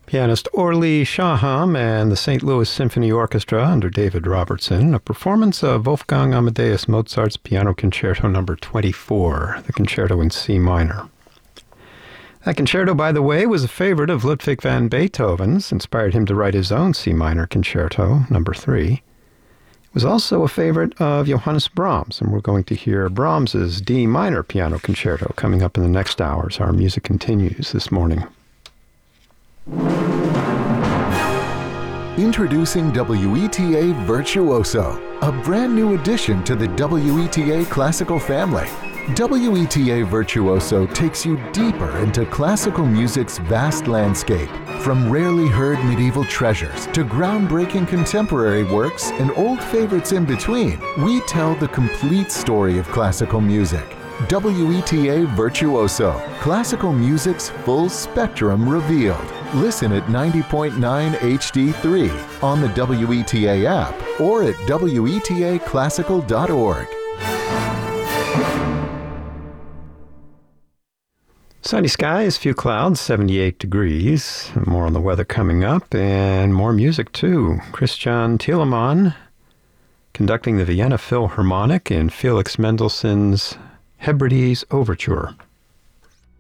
Pianist Orly Shaham and the St. Louis Symphony Orchestra under David Robertson, a performance of Wolfgang Amadeus Mozart's Piano Concerto No. 24, the concerto in C minor. That concerto, by the way, was a favorite of Ludwig van Beethoven's, inspired him to write his own C minor concerto, No. 3. It was also a favorite of Johannes Brahms, and we're going to hear Brahms's D minor piano concerto coming up in the next hours. Our music continues this morning. Introducing WETA Virtuoso, a brand new addition to the WETA classical family. WETA Virtuoso takes you deeper into classical music's vast landscape. From rarely heard medieval treasures to groundbreaking contemporary works and old favorites in between, we tell the complete story of classical music. WETA Virtuoso, classical music's full spectrum revealed. Listen at 90.9 HD3 on the WETA app or at WETAclassical.org. Sunny skies, few clouds, 78 degrees. More on the weather coming up, and more music too. Christian Thielemann conducting the Vienna Philharmonic in Felix Mendelssohn's Hebrides Overture.